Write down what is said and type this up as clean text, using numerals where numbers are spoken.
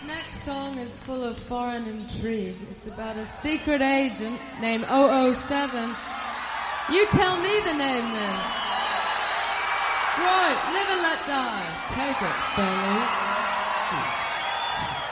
Next song is full of foreign intrigue. It's about a secret agent named 007. You tell me the name then. Right, live and let die. Take it, fellas.